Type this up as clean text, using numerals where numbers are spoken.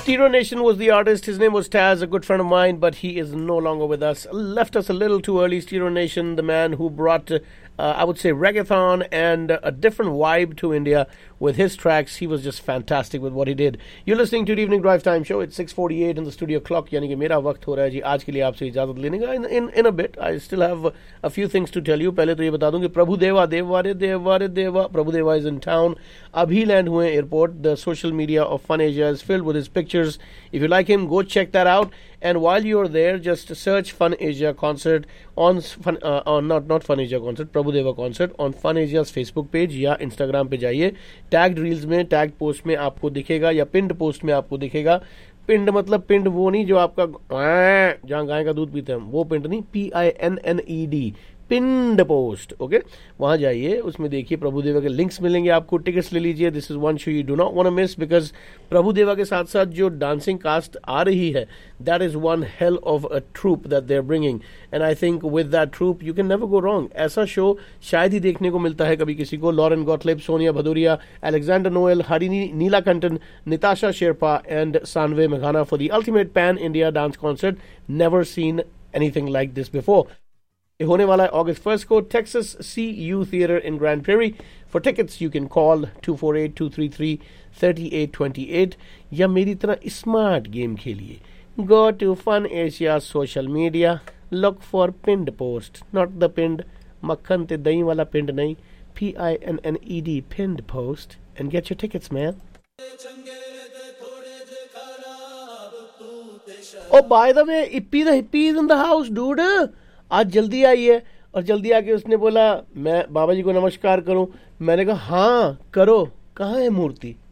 Stereo Nation was the artist. His name was Taz, a good friend of mine, but he is no longer with us. Left us a little too early. Stereo Nation, the man who brought, I would say, reggaeton and a different vibe to India with his tracks. He was just fantastic with what he did. You're listening to the Evening Drive Time Show. It's 6:48 in the studio clock. यानी कि मेरा वक्त हो रहा है जी आज के लिए आपसे इजाजत लेने का. In a bit, I still have a few things to tell you. पहले तो ये बता दूं कि प्रभुदेवा देवा प्रभुदेवा is in town. अभी लैंड हुए airport. The social media of Fun Asia is filled with his pictures. If you like him, go check that out. And while you're there, just search Fun Asia concert on not Fun Asia concert, Prabhudeva concert on Fun Asia's Facebook page या Instagram पे जाइए. Tagged reels में, tag post में आपको दिखेगा या पिंड post में आपको दिखेगा. पिंड मतलब पिंड वो नहीं जो आपका जहाँ गाय का दूध पीते हैं वो पिंड नहीं, PINNED पिंड पोस्ट. ओके, वहां जाइए, उसमें देखिए प्रभुदेवा के लिंक्स मिलेंगे आपको. टिकट्स ले लीजिए. This is one show you do not want to miss because Prabhudeva के साथ साथ जो डांसिंग कास्ट आ रही है, that is one hell of a troop that they are bringing. And I think with that troop you can never go wrong. ऐसा show शायद ही देखने को मिलता है कभी किसी को. Lauren Gottlieb, Sonia Bhadauria, Alexander Noel, Harini नीलाकंठन, Nitasha Sherpa and सानवे मेघाना for the ultimate pan India dance concert. Never seen anything like this before. ये होने वाला है August 1st को Texas CU Theater in Grand Prairie. For tickets you can call 248-233-3828 या मेरी तरह smart game खेलिए. Go to Fun Asia social media, look for pinned post, not the pinned मक्खन ते दही वाला पिंड नहीं, PINNED pinned post and get your tickets, man. Oh, by the way, Ippy the hippie is in the house, dude. आज जल्दी आई है और जल्दी आके उसने बोला मैं बाबा जी को नमस्कार करूं. मैंने कहा हाँ करो. कहाँ है मूर्ति?